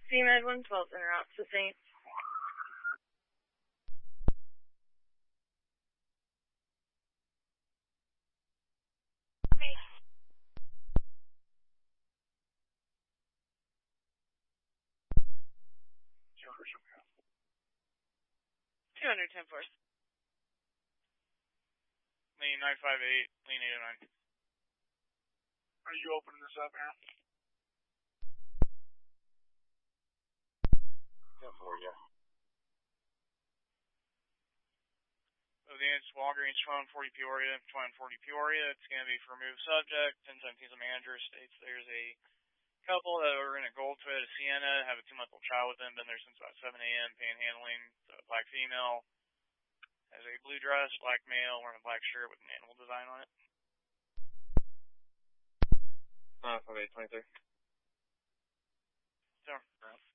CMed 112 en route to St. 210 force. Lean 958, lean 809. Are you opening this up now? Yeah, for you. It's Walgreens 2140 Peoria, 2140 Peoria. It's going to be for removed subject. 1017 is a manager. States there's a couple that are in a gold Toyota Sienna, have a 2-month-old child with them, been there since about 7 a.m., panhandling. It's a black female, has a blue dress, black male, wearing a black shirt with an animal design on it. 5823. So,